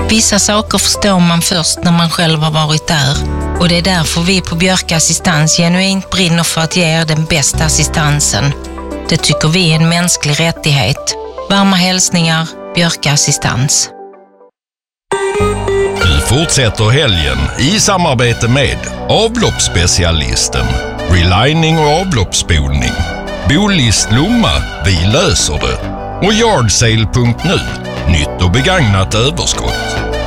Vissa saker förstår man först när man själv har varit där. Och det är därför vi på Björk Assistans genuint brinner för att ge er den bästa assistansen. Det tycker vi är en mänsklig rättighet. Varma hälsningar, Björk Assistans. Nu fortsätter helgen i samarbete med avloppsspecialisten, relining och avloppsspolning, Bolist Lomma, vi löser det, och Yardsale.nu, nytt och begagnat överskott.